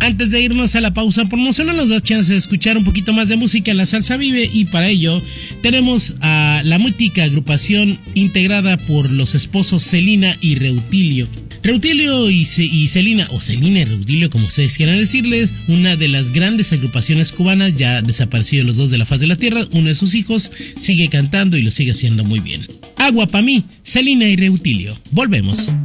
Antes de irnos a la pausa promocional, nos da chance de escuchar un poquito más de música en La Salsa Vive, y para ello tenemos a la mítica agrupación integrada por los esposos Celina y Reutilio. Reutilio y Celina, o Celina y Reutilio, como ustedes quieran decirles, una de las grandes agrupaciones cubanas, ya desaparecidos los dos de la faz de la tierra. Uno de sus hijos sigue cantando y lo sigue haciendo muy bien. Agua pa' mí, Celina y Reutilio. Volvemos.